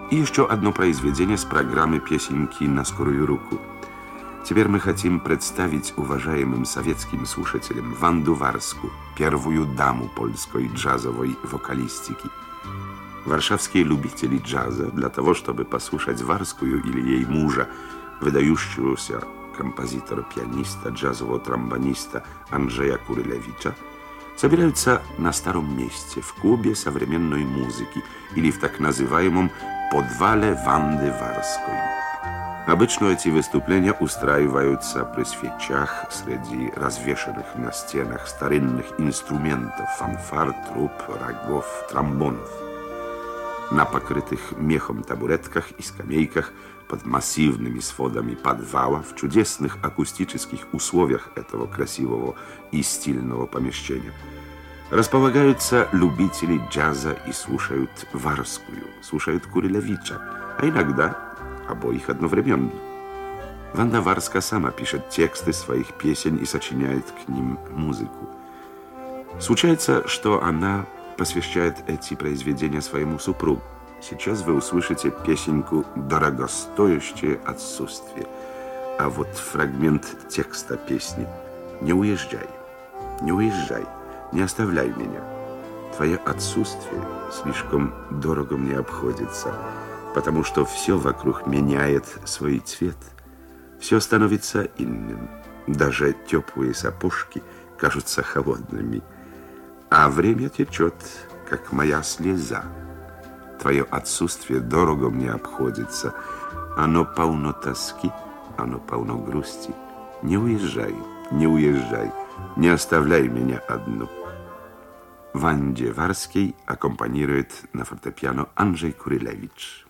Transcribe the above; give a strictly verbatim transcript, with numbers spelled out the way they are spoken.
И еще одно произведение с программы «Песенки на скорую руку». Теперь мы хотим представить уважаемым советским слушателям Ванду Варску, первую даму польской джазовой вокалистики. Варшавские любители джаза для того, чтобы послушать Варскую или ей мужа, выдающегося композитора-пианиста, джазового тромбониста Анджея Курилевича, собираются на старом месте, в клубе современной музыки или в так называемом подвале Ванды Варской. Обычно эти выступления устраиваются при свечах среди развешанных на стенах старинных инструментов, фанфар, труб, рогов, тромбонов. На покрытых мехом табуретках и скамейках под массивными сводами подвала в чудесных акустических условиях этого красивого и стильного помещения располагаются любители джаза и слушают Варскую, слушают Курилевича, а иногда обоих одновременно. Ванда Варска сама пишет тексты своих песен и сочиняет к ним музыку. Случается, что она посвящает эти произведения своему супругу. Сейчас вы услышите песенку «Дорогостоящее отсутствие». А вот фрагмент текста песни: «Не уезжай, не уезжай, не оставляй меня. Твое отсутствие слишком дорого мне обходится, потому что все вокруг меняет свой цвет. Все становится иным, даже теплые сапожки кажутся холодными. А время течет, как моя слеза. Твое отсутствие дорого мне обходится. Оно полно тоски, оно полно грусти. Не уезжай, не уезжай, не оставляй меня одну». Ванде Варskiej аккомпанирует на фортепиано Andrzej Kurylewicz.